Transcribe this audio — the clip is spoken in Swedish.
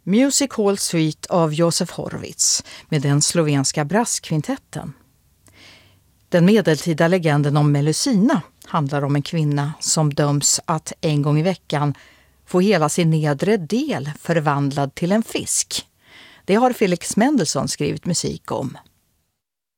Music Hall Suite av Josef Horvitz med den slovenska brasskvintetten. Den medeltida legenden om Melusina handlar om en kvinna som döms att en gång i veckan få hela sin nedre del förvandlad till en fisk. Det har Felix Mendelssohn skrivit musik om.